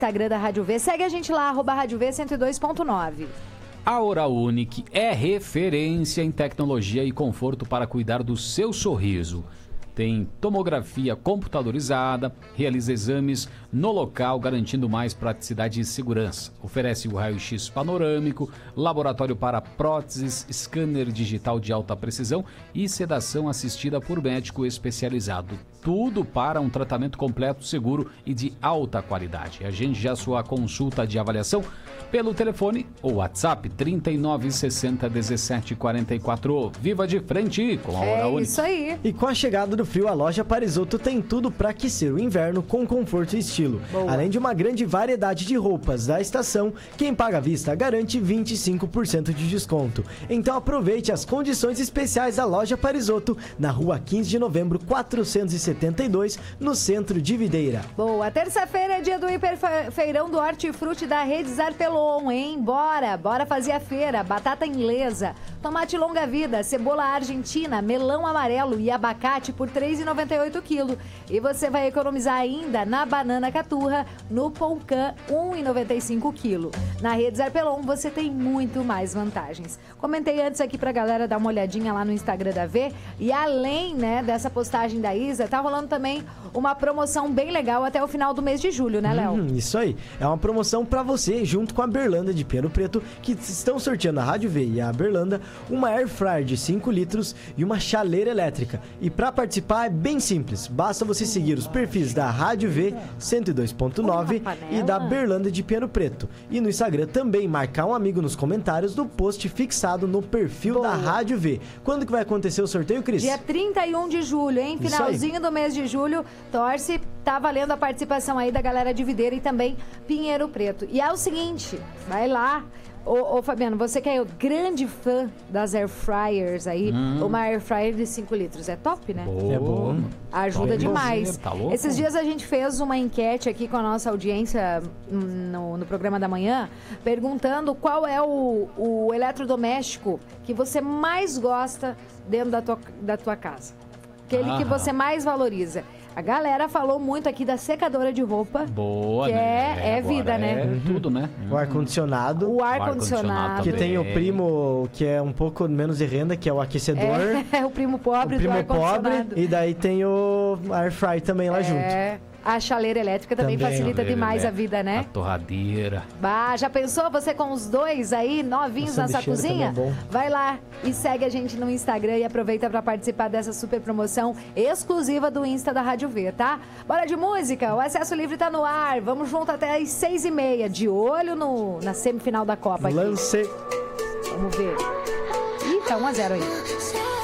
Instagram da Rádio V. Segue a gente lá, @Rádio V 102.9. A Oral Unique é referência em tecnologia e conforto para cuidar do seu sorriso. Tem tomografia computadorizada, realiza exames no local, garantindo mais praticidade e segurança. Oferece o raio-x panorâmico, laboratório para próteses, scanner digital de alta precisão e sedação assistida por médico especializado. Tudo para um tratamento completo, seguro e de alta qualidade. Agende já sua consulta de avaliação pelo telefone ou WhatsApp 3960 17 44. Viva de frente com a Oral Unique. É isso aí. E com a chegada do frio, a loja Parisotto tem tudo para aquecer o inverno com conforto e estilo. Boa. Além de uma grande variedade de roupas da estação, quem paga à vista garante 25% de desconto. Então aproveite as condições especiais da loja Parisotto, na rua 15 de novembro, 472, no centro de Videira. Boa, terça-feira é dia do hiperfeirão do Hortifruti da Rede Zarpelon, hein? Bora fazer a feira. Batata inglesa, tomate longa-vida, cebola argentina, melão amarelo e abacate por R$ 3,98 o quilo. E você vai economizar ainda na banana caturra, no Polcan, R$ 1,95 o quilo. Na Rede Zarpelon você tem muito mais vantagens. Comentei antes aqui pra galera dar uma olhadinha lá no Instagram da V. E além, né, dessa postagem da Isa, tá rolando também uma promoção bem legal até o final do mês de julho, né, Léo? Isso aí. É uma promoção pra você, junto com a Berlanda de Pinheiro Preto, que estão sorteando a Rádio V e a Berlanda, uma Air Fryer de 5 litros e uma chaleira elétrica. E pra participar é bem simples. Basta você seguir os perfis da Rádio V 102.9 e da Berlanda de Pinheiro Preto. E no Instagram também marcar um amigo nos comentários do post fixado no perfil da Rádio V. Quando que vai acontecer o sorteio, Cris? Dia 31 de julho, hein? Finalzinho do mês de julho. Torce, tá valendo a participação aí da galera de Videira e também Pinheiro Preto. E é o seguinte, vai lá. Ô Fabiano, você que é o grande fã das Air Fryers aí, uma Air Fryer de 5 litros é top, né? É bom. Ajuda demais. Tá louco? Esses dias a gente fez uma enquete aqui com a nossa audiência no programa da manhã, perguntando qual é o eletrodoméstico que você mais gosta dentro da tua casa. Aquele que você mais valoriza. A galera falou muito aqui da secadora de roupa. Boa, que né? é vida, né? É tudo, né? O ar-condicionado. O ar-condicionado. Que também. tem o primo que é um pouco menos de renda, que é o aquecedor. É o primo pobre O do primo ar-condicionado. pobre. E daí tem o Air Fry também lá junto. A chaleira elétrica também facilita demais a vida, né? A torradeira. Bah, já pensou você com os dois aí, novinhos na sua cozinha? também é bom. Vai lá e segue a gente no Instagram e aproveita para participar dessa super promoção exclusiva do Insta da Rádio V, tá? Bora de música, o Acesso Livre tá no ar. Vamos junto até às 6h30, de olho na semifinal da Copa aqui. Lance. Vamos ver. Ih, tá 1-0 aí.